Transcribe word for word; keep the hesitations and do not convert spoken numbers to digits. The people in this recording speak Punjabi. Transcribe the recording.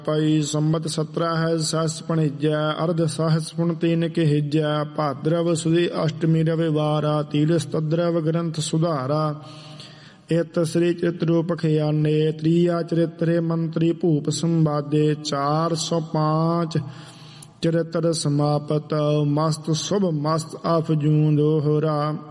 ਪਈ ਸੰਮਤ ਸਤਰਾ ਹੈ ਸਸ ਭਣਿਜੈ ਅਰਧ ਸਹਸ ਪੁਨ ਤੀਨ ਕਹਿਜੈ ਭਾਦਰਵ ਸੁਦੀ ਅਸ਼ਟਮੀ ਰਵਿਵਾਰਾ ਤੀਲਸ ਤਦਰਵ ਗ੍ਰੰਥ ਸੁਧਾਰਾ ਇਤ ਸ੍ਰੀ ਚਿਤ ਰੂਪ ਖਿਆਨੇ ਤ੍ਰੀਆ ਚਰਿਤਰੇ ਮੰਤਰੀ ਭੂਪ ਸੰਵਾਦੇ ਚਾਰ ਸੌ ਪਾਂਚ ਚਰਿਤਰ ਸਮਾਪਤ ਮਸਤ ਸੁਭ ਮਸਤ ਅਫਜੂੰ ਦੋਹਰਾ।